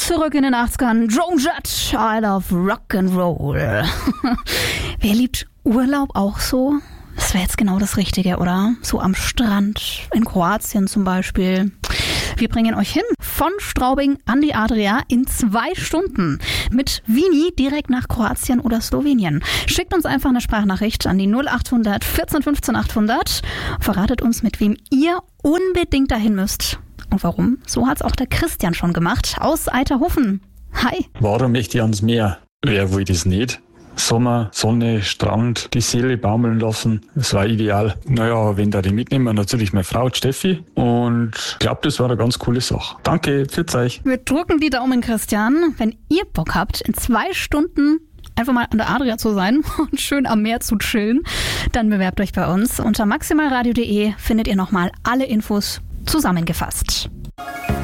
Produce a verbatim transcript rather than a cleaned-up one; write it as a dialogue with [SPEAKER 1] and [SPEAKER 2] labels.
[SPEAKER 1] Zurück in den achtzigern, Joan Jett, I love Rock'n'Roll. Wer liebt Urlaub auch so? Das wäre jetzt genau das Richtige, oder? So am Strand, in Kroatien zum Beispiel. Wir bringen euch hin von Straubing an die Adria in zwei Stunden mit Vini direkt nach Kroatien oder Slowenien. Schickt uns einfach eine Sprachnachricht an die null achthundert vierzehn fünfzehn achthundert. Verratet uns, mit wem ihr unbedingt dahin müsst. Und warum? So hat's auch der Christian schon gemacht aus Eiterhofen. Hi.
[SPEAKER 2] Warum möchte ich ans Meer? Wer will das nicht? Sommer, Sonne, Strand, die Seele baumeln lassen. Das war ideal. Naja, wenn da die mitnehmen, natürlich meine Frau Steffi. Und ich glaube, das war eine ganz coole Sache. Danke, pfiat euch.
[SPEAKER 1] Wir drücken die Daumen, Christian. Wenn ihr Bock habt, in zwei Stunden einfach mal an der Adria zu sein und schön am Meer zu chillen, dann bewerbt euch bei uns. Unter maximalradio punkt de findet ihr nochmal alle Infos zusammengefasst.